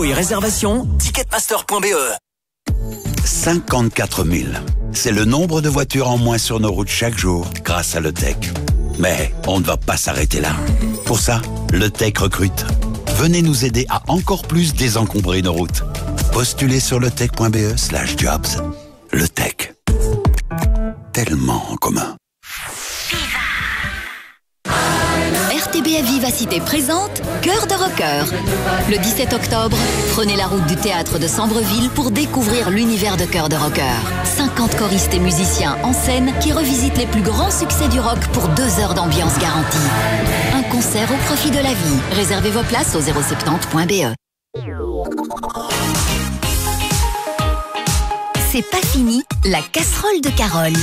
Et réservation, ticketmaster.be. 54 000. C'est le nombre de voitures en moins sur nos routes chaque jour grâce à LeTech. Mais on ne va pas s'arrêter là. Pour ça, LeTech recrute. Venez nous aider à encore plus désencombrer nos routes. Postulez sur letech.be/jobs. LeTech. Tellement en commun. RTBF Vivacité présente Cœur de rocker. Le 17 octobre, prenez la route du théâtre de Sambreville pour découvrir l'univers de Cœur de rocker. 50 choristes et musiciens en scène qui revisitent les plus grands succès du rock pour 2 heures d'ambiance garantie. Un concert au profit de la vie. Réservez vos places au 070.be. C'est pas fini, la casserole de Carole.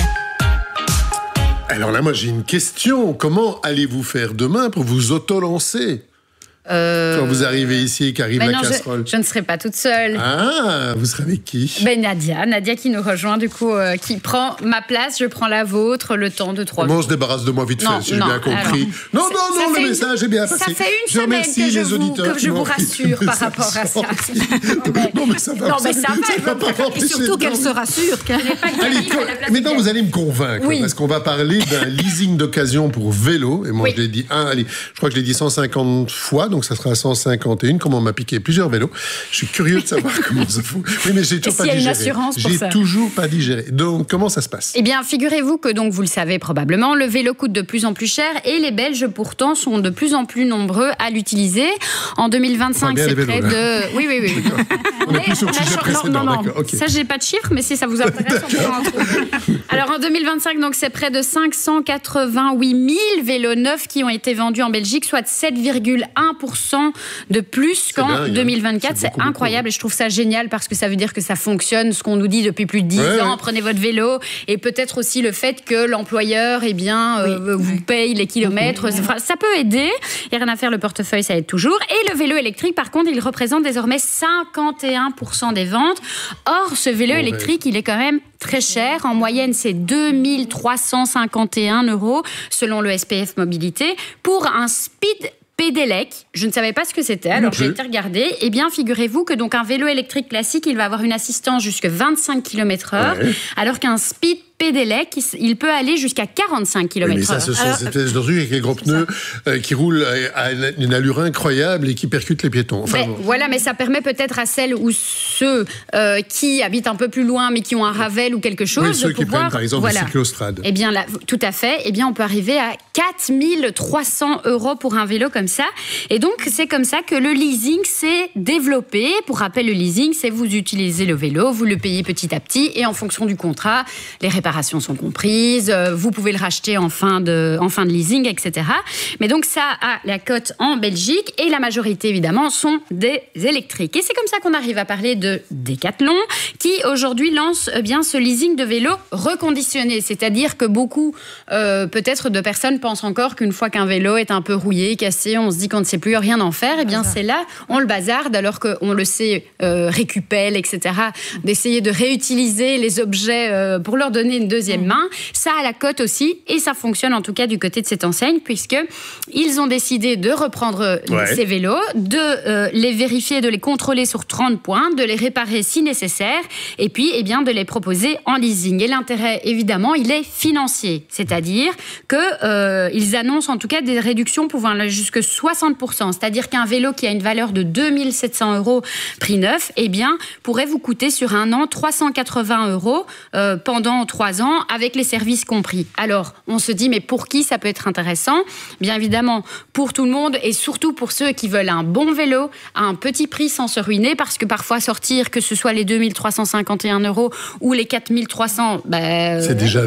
Alors là, moi, j'ai une question. Comment allez-vous faire demain pour vous auto-lancer quand vous arrivez ici et qu'arrive la casserole? Je ne serai pas toute seule. Ah, vous serez avec qui? Nadia qui nous rejoint, du coup, qui prend ma place, je prends la vôtre, le temps de 3 jours. Bon, on se débarrasse de moi vite fait, si j'ai bien compris. Non, le message est bien passé. Ça fait une semaine que je vous rassure par rapport à ça. Non, mais ça va. Et surtout qu'elle se rassure. Maintenant, vous allez me convaincre, parce qu'on va parler d'un leasing d'occasion pour vélo. Et moi, je l'ai dit, je crois que je l'ai dit 150 fois, donc ça sera 151, comme on m'a piqué plusieurs vélos. Je suis curieux de savoir comment ça fout. Oui, mais j'ai toujours pas digéré. J'ai toujours pas digéré. Donc, comment ça se passe? Eh bien, figurez-vous que, donc, vous le savez probablement, le vélo coûte de plus en plus cher et les Belges, pourtant, sont de plus en plus nombreux à l'utiliser. En 2025, c'est près de... Oui. On est plus sur le sujet précédent. Non. Okay. Ça, j'ai pas de chiffres, mais si ça vous intéresse, on pourra en trouver. Alors, en 2025, donc, c'est près de 588 000 vélos neufs qui ont été vendus en Belgique, soit 7,1% de plus qu'en 2024. C'est incroyable et je trouve ça génial parce que ça veut dire que ça fonctionne, ce qu'on nous dit depuis plus de 10 ans. Prenez votre vélo, et peut-être aussi le fait que l'employeur vous paye les kilomètres. Ça peut aider. Il n'y a rien à faire, le portefeuille, ça aide toujours. Et le vélo électrique, par contre, il représente désormais 51% des ventes. Or, ce vélo électrique, il est quand même très cher. En moyenne, c'est 2 351 € selon le SPF Mobilité pour un Speed Pedelec. Je ne savais pas ce que c'était, alors j'ai été regarder. Eh bien, figurez-vous que donc un vélo électrique classique, il va avoir une assistance jusqu'à 25 km/h, alors qu'un Speed Pedelec, il peut aller jusqu'à 45 km/h. Mais ça, ce sont ces espèces de trucs avec les gros pneus qui roulent à une allure incroyable et qui percutent les piétons. Voilà, mais ça permet peut-être à celles ou ceux qui habitent un peu plus loin, mais qui ont un Ravel ou quelque chose, ceux qui prennent, par exemple, des cyclostrades. Eh bien, là, tout à fait. Eh bien, on peut arriver à 4 300 € pour un vélo comme ça. Et donc, c'est comme ça que le leasing s'est développé. Pour rappel, le leasing, c'est vous utilisez le vélo, vous le payez petit à petit, et en fonction du contrat, les réparations sont comprises, vous pouvez le racheter en fin de leasing, etc. Mais donc ça a la cote en Belgique et la majorité évidemment sont des électriques. Et c'est comme ça qu'on arrive à parler de Decathlon qui aujourd'hui lance ce leasing de vélo reconditionné. C'est-à-dire que beaucoup peut-être de personnes pensent encore qu'une fois qu'un vélo est un peu rouillé, cassé, on se dit qu'on ne sait plus rien en faire. Eh bien c'est là, on le bazarde alors qu'on le sait récupelle, etc. D'essayer de réutiliser les objets pour leur donner une deuxième main. Ça a la cote aussi et ça fonctionne en tout cas du côté de cette enseigne puisqu'ils ont décidé de reprendre ces vélos, de les vérifier, de les contrôler sur 30 points, de les réparer si nécessaire et puis de les proposer en leasing. Et l'intérêt, évidemment, il est financier. C'est-à-dire qu'ils annoncent en tout cas des réductions pouvant aller jusqu'à 60%. C'est-à-dire qu'un vélo qui a une valeur de 2 700 € prix neuf, pourrait vous coûter sur un an 380 € pendant 3 ans, avec les services compris. Alors, on se dit, mais pour qui ça peut être intéressant? Bien évidemment, pour tout le monde et surtout pour ceux qui veulent un bon vélo à un petit prix sans se ruiner, parce que parfois sortir, que ce soit les 2 351 € ou les 4 300, c'est déjà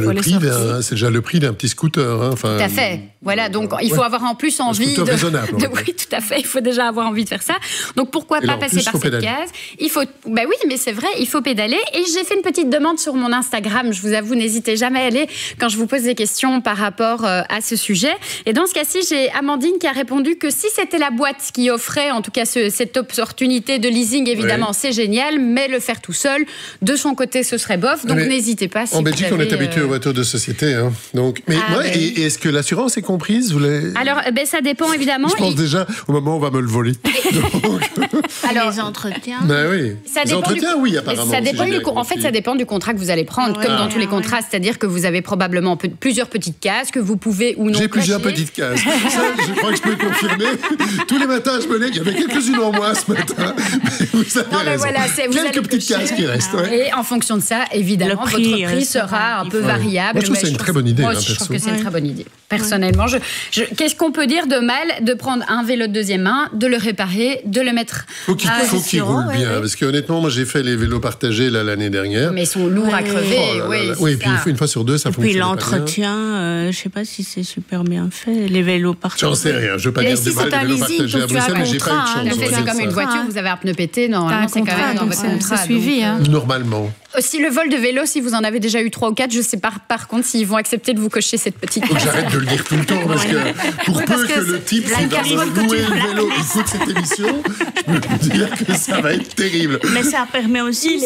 le prix d'un petit scooter. Tout à fait. Voilà, donc il faut avoir en plus envie de... raisonnable. Oui, tout à fait. Il faut déjà avoir envie de faire ça. Donc pourquoi pas passer par cette case? Il faut... oui, mais c'est vrai, il faut pédaler. Et j'ai fait une petite demande sur mon Instagram. Je vous avoue vous n'hésitez jamais à aller quand je vous pose des questions par rapport à ce sujet. Et dans ce cas-ci, j'ai Amandine qui a répondu que si c'était la boîte qui offrait, en tout cas, cette opportunité de leasing, évidemment, c'est génial, mais le faire tout seul, de son côté, ce serait bof. Donc, n'hésitez pas. Si en Belgique, on est habitué aux voitures de société. Hein. Donc, et est-ce que l'assurance est comprise? Alors, ça dépend, évidemment. Je pense déjà au moment où on va me le voler. Donc... Alors, les entretiens. Oui. Les entretiens, oui, apparemment. Ça dépend du contrat que vous allez prendre, comme dans tous les contrats. C'est-à-dire que vous avez probablement plusieurs petites cases que vous pouvez ou non J'ai plusieurs petites cases. Ça, je crois que je peux confirmer. Tous les matins, je me lève. Il y avait quelques-unes en moins ce matin. Mais vous avez raison. Quelques petites cases qui restent. Et en fonction de ça, évidemment, votre prix sera un peu variable. Moi, je trouve que c'est une très bonne idée. Moi aussi, je trouve que c'est une très bonne idée. Personnellement, qu'est-ce qu'on peut dire de mal de prendre un vélo de deuxième main, de le réparer, de le mettre faut qu'il roule bien. Parce que honnêtement, moi, j'ai fait les vélos partagés l'année dernière. Mais ils sont lourds à crever. Oui, et puis une fois sur deux, ça fonctionne. Et puis l'entretien, je ne sais pas si c'est super bien fait, les vélos partagés. J'en sais rien, je ne veux pas dire de mal les vélos partagés à Bruxelles, mais j'ai pas eu de chance. C'est comme une voiture, vous avez un pneu pété, normalement, c'est quand même dans votre contrat. C'est suivi. Normalement. Aussi, le vol de vélo, si vous en avez déjà eu 3 ou 4, je ne sais pas par contre s'ils vont accepter de vous cocher cette petite. Faut que j'arrête de le dire tout le temps, parce que pour peu que le type qui va me louer le vélo écoute cette émission, je peux vous dire que ça va être terrible. Mais ça permet aussi